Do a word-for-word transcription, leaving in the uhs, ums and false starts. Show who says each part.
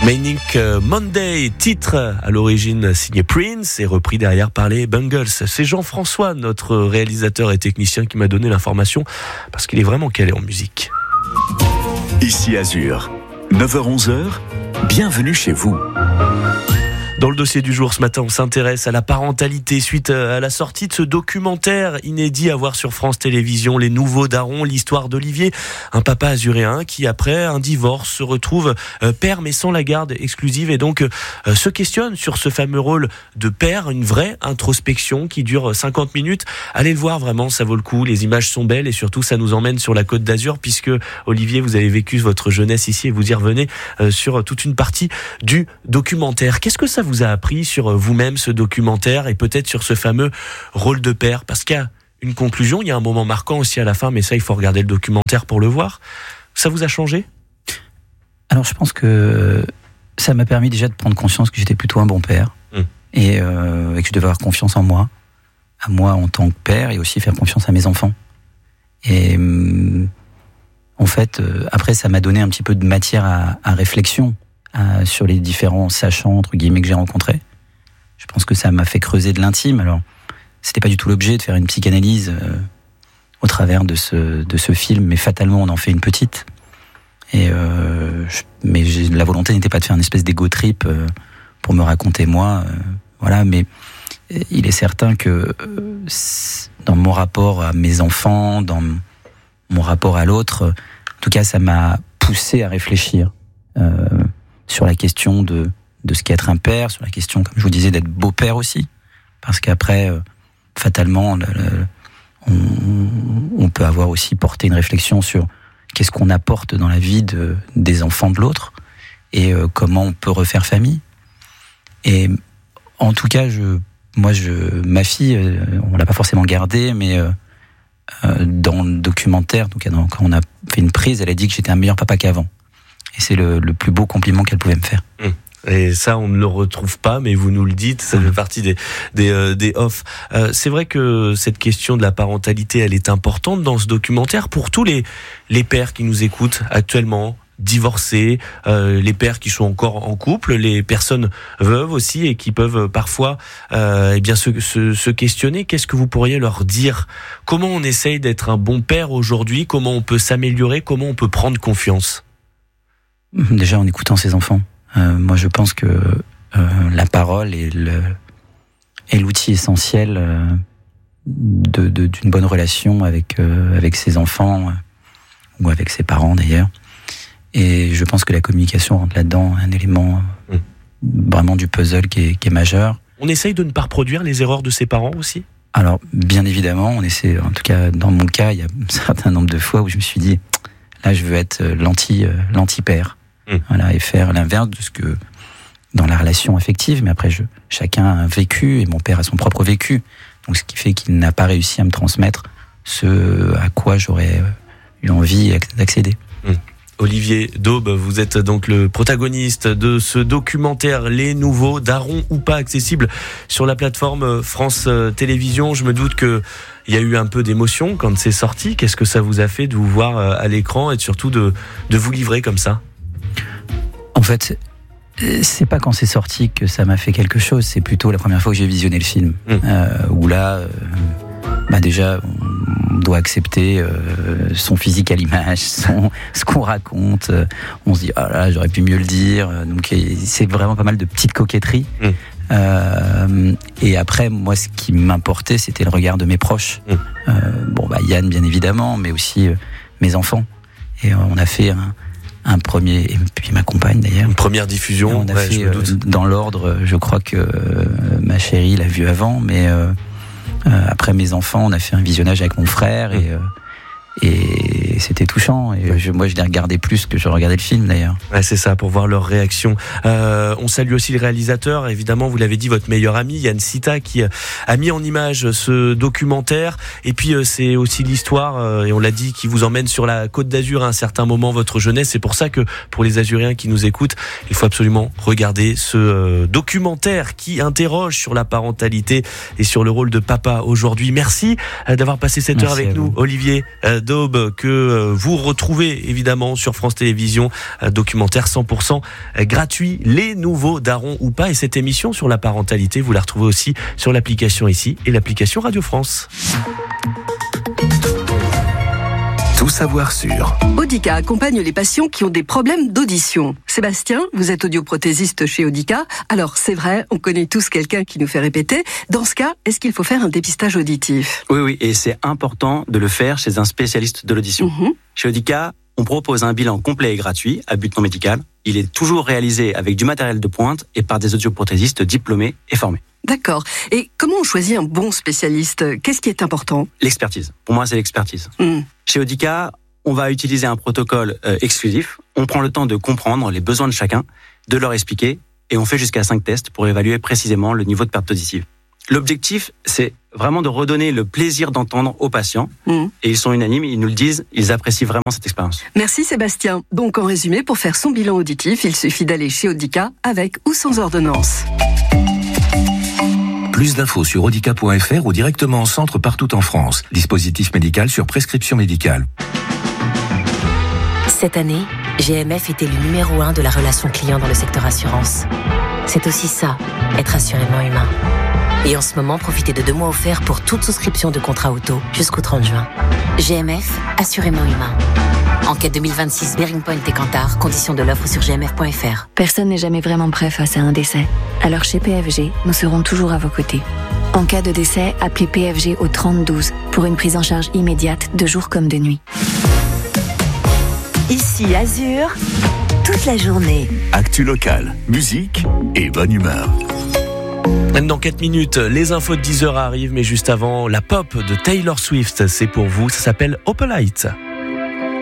Speaker 1: Manic Monday, titre à l'origine signé Prince et repris derrière par les Bungles. C'est Jean-François, notre réalisateur et technicien, qui m'a donné l'information parce qu'il est vraiment calé en musique.
Speaker 2: Ici Azur, neuf heures onze, bienvenue chez vous.
Speaker 1: Dans le dossier du jour, ce matin, on s'intéresse à la parentalité suite à la sortie de ce documentaire inédit à voir sur France Télévisions, Les Nouveaux Darons, l'histoire d'Olivier, un papa azuréen qui, après un divorce, se retrouve père mais sans la garde exclusive et donc euh, se questionne sur ce fameux rôle de père, une vraie introspection qui dure cinquante minutes. Allez le voir, vraiment, ça vaut le coup, les images sont belles et surtout ça nous emmène sur la Côte d'Azur puisque, Olivier, vous avez vécu votre jeunesse ici et vous y revenez euh, sur toute une partie du documentaire. Qu'est-ce que ça vous a appris sur vous-même, ce documentaire, et peut-être sur ce fameux rôle de père? Parce qu'il y a une conclusion, il y a un moment marquant aussi à la fin, mais ça, il faut regarder le documentaire pour le voir. Ça vous a changé?
Speaker 3: Alors, je pense que ça m'a permis déjà de prendre conscience que j'étais plutôt un bon père, mmh. et, euh, et que je devais avoir confiance en moi, à moi en tant que père, et aussi faire confiance à mes enfants. Et euh, en fait, euh, après, ça m'a donné un petit peu de matière à, à réflexion. Euh, sur les différents sachants entre guillemets que j'ai rencontrés. Je pense que ça m'a fait creuser de l'intime. Alors, c'était pas du tout l'objet de faire une psychanalyse euh, au travers de ce de ce film, mais fatalement on en fait une petite. Et euh, je, mais j'ai, la volonté n'était pas de faire une espèce d'ego trip euh, pour me raconter moi. Euh, voilà, mais il est certain que euh, dans mon rapport à mes enfants, dans mon rapport à l'autre, en tout cas, ça m'a poussé à réfléchir. Euh, sur la question de, de ce qu'est être un père, sur la question, comme je vous disais, d'être beau-père aussi. Parce qu'après, euh, fatalement, le, le, on, on peut avoir aussi porté une réflexion sur qu'est-ce qu'on apporte dans la vie de, des enfants de l'autre et euh, comment on peut refaire famille. Et en tout cas, je, moi, je, ma fille, euh, on l'a pas forcément gardée, mais euh, euh, dans le documentaire, donc, quand on a fait une prise, elle a dit que j'étais un meilleur papa qu'avant. Et c'est le, le plus beau compliment qu'elle pouvait me faire.
Speaker 1: Et ça, on ne le retrouve pas, mais vous nous le dites, ça fait partie des des, euh, des off. Euh, c'est vrai que cette question de la parentalité, elle est importante dans ce documentaire pour tous les les pères qui nous écoutent actuellement, divorcés, euh, les pères qui sont encore en couple, les personnes veuves aussi et qui peuvent parfois euh, eh bien se, se se questionner. Qu'est-ce que vous pourriez leur dire? Comment on essaye d'être un bon père aujourd'hui? Comment on peut s'améliorer? Comment on peut prendre confiance?
Speaker 3: Déjà en écoutant ses enfants. Euh, moi, je pense que euh, la parole est, le, est l'outil essentiel euh, de, de, d'une bonne relation avec, euh, avec ses enfants, euh, ou avec ses parents d'ailleurs. Et je pense que la communication rentre là-dedans, un élément euh, mmh. vraiment du puzzle qui est, qui est majeur.
Speaker 1: On essaye de ne pas reproduire les erreurs de ses parents aussi? Alors,
Speaker 3: bien évidemment, on essaie, en tout cas dans mon cas, il y a un certain nombre de fois où je me suis dit, là je veux être l'anti, euh, l'anti-père. Mmh. Voilà, et faire l'inverse de ce que dans la relation affective, mais après je, chacun a un vécu et mon père a son propre vécu, donc ce qui fait qu'il n'a pas réussi à me transmettre ce à quoi j'aurais eu envie d'accéder. Mmh.
Speaker 1: Olivier Daube, vous êtes donc le protagoniste de ce documentaire Les Nouveaux Darons ou pas, accessible sur la plateforme France Télévisions. Je me doute que il y a eu un peu d'émotion quand c'est sorti. Qu'est-ce que ça vous a fait de vous voir à l'écran et surtout de, de vous livrer comme ça?
Speaker 3: En fait, c'est pas quand c'est sorti que ça m'a fait quelque chose, c'est plutôt la première fois que j'ai visionné le film. Mmh. Euh, où là, euh, bah déjà, on doit accepter euh, son physique à l'image, son, ce qu'on raconte. Euh, on se dit, ah là, j'aurais pu mieux le dire. Donc, c'est vraiment pas mal de petites coquetteries. Mmh. Euh, et après, moi, ce qui m'importait, c'était le regard de mes proches. Mmh. Euh, bon, bah, Yann, bien évidemment, mais aussi euh, mes enfants. Et euh, on a fait un. Un premier, et puis ma compagne d'ailleurs.
Speaker 1: Une première diffusion.
Speaker 3: Et on a
Speaker 1: ouais,
Speaker 3: fait, euh, dans l'ordre, je crois que euh, ma chérie l'a vu avant, mais euh, euh, après mes enfants, on a fait un visionnage avec mon frère et, euh, et c'était touchant. Et je, moi, je l'ai regardé plus que je regardais le film d'ailleurs.
Speaker 1: Ouais, c'est ça, pour voir leur réaction. Euh, on salue aussi le réalisateur, évidemment, vous l'avez dit, votre meilleur ami, Yann Sita, qui a mis en image ce documentaire. Et puis, c'est aussi l'histoire, et on l'a dit, qui vous emmène sur la Côte d'Azur à un certain moment, votre jeunesse. C'est pour ça que, pour les Azuréens qui nous écoutent, il faut absolument regarder ce documentaire qui interroge sur la parentalité et sur le rôle de papa aujourd'hui. Merci d'avoir passé cette
Speaker 3: Merci
Speaker 1: heure avec nous,
Speaker 3: vous.
Speaker 1: Olivier Daube, que peut vous retrouver évidemment sur France Télévisions, documentaire cent pour cent gratuit, les nouveaux darons ou pas. Et cette émission sur la parentalité, vous la retrouvez aussi sur l'application ici et l'application Radio France.
Speaker 2: Tout savoir sur
Speaker 4: Audica accompagne les patients qui ont des problèmes d'audition. Sébastien, vous êtes audioprothésiste chez Audica. Alors, c'est vrai, on connaît tous quelqu'un qui nous fait répéter. Dans ce cas, est-ce qu'il faut faire un dépistage auditif ?
Speaker 5: Oui, oui, et c'est important de le faire chez un spécialiste de l'audition. Mmh. Chez Audica, on propose un bilan complet et gratuit, à but non médical. Il est toujours réalisé avec du matériel de pointe et par des audioprothésistes diplômés et formés.
Speaker 4: D'accord. Et comment on choisit un bon spécialiste ? Qu'est-ce qui est important ?
Speaker 5: L'expertise. Pour moi, c'est l'expertise. Mmh. Chez Audica, on va utiliser un protocole euh, exclusif. On prend le temps de comprendre les besoins de chacun, de leur expliquer, et on fait jusqu'à cinq tests pour évaluer précisément le niveau de perte auditive. L'objectif, c'est vraiment de redonner le plaisir d'entendre aux patients. Mmh. Et ils sont unanimes, ils nous le disent, ils apprécient vraiment cette expérience.
Speaker 4: Merci Sébastien. Donc en résumé, pour faire son bilan auditif, il suffit d'aller chez Audica avec ou sans ordonnance.
Speaker 6: Plus d'infos sur audica point f r ou directement en centre partout en France. Dispositif médical sur prescription médicale.
Speaker 7: Cette année, G M F était le numéro un de la relation client dans le secteur assurance. C'est aussi ça, être assurément humain. Et en ce moment, profitez de deux mois offerts pour toute souscription de contrat auto jusqu'au trente juin. G M F, assurément humain. Enquête deux mille vingt-six, Bearing Point et Kantar, conditions de l'offre sur g m f point f r.
Speaker 8: Personne n'est jamais vraiment prêt face à un décès. Alors chez P F G, nous serons toujours à vos côtés. En cas de décès, appelez P F G au trente douze pour une prise en charge immédiate de jour comme de nuit.
Speaker 9: Ici Azur, toute la journée.
Speaker 2: Actu locale, musique et bonne humeur.
Speaker 1: Dans quatre minutes, les infos de dix heures arrivent, mais juste avant, la pop de Taylor Swift, c'est pour vous, ça s'appelle Opalite.